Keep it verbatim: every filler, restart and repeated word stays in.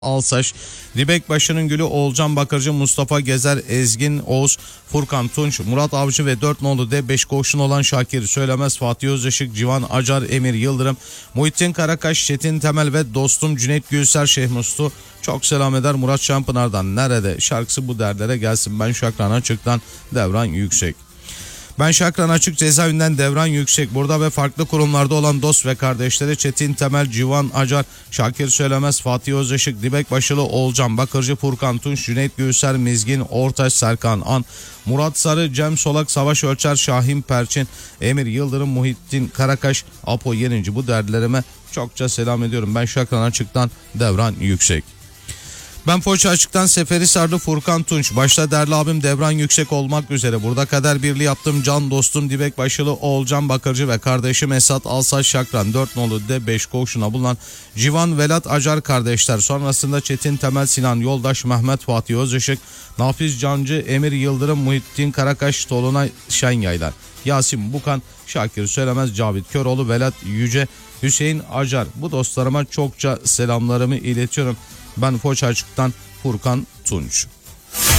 Alsaç, Dibek Başı'nın Gülü, Oğulcan Bakırcı, Mustafa Gezer, Ezgin Oğuz, Furkan Tunç, Murat Avcı ve dört nolu D beş koğuşun olan Şakir Söylemez, Fatih Özışık, Civan Acar, Emir Yıldırım, Muhittin Karakaş, Çetin Temel ve dostum Cüneyt Gülser Şehmustu çok selam eder. Murat Şampınar'dan Nerede şarkısı bu derlere gelsin. Ben Şakran Açık'tan Devran Yüksek. Ben Şakran Açık cezaevinden Devran Yüksek. Burada ve farklı kurumlarda olan dost ve kardeşleri Çetin Temel, Civan Acar, Şakir Söylemez, Fatih Özışık, Dibek Başılı, Oğulcan Bakırcı, Furkan Tunç, Cüneyt Gülser, Mizgin Ortaç, Serkan An, Murat Sarı, Cem Solak, Savaş Ölçer, Şahin Perçin, Emir Yıldırım, Muhittin Karakaş, Apo Yenici bu derdilerime çokça selam ediyorum. Ben Şakran Açık'tan Devran Yüksek. Ben Foça Açık'tan Seferihisarlı Furkan Tunç. Başta değerli abim Devran Yüksek olmak üzere burada kader birliği yaptığım can dostum Dibek Başılı, Oğulcan Bakırcı ve kardeşim Esat Alsaç Şakran dört nolu D beş koğuşuna bulunan Civan Velat Acar kardeşler. Sonrasında Çetin Temel, Sinan Yoldaş, Mehmet Fatih Özışık, Nafiz Cancı, Emir Yıldırım, Muhittin Karakaş, Tolunay Şenyaylar, Yasin Bukan, Şakir Söylemez, Cavit Köroğlu, Velat Yüce, Hüseyin Acar. Bu dostlarıma çokça selamlarımı iletiyorum. Ben Foça Açık'tan Furkan Tunç.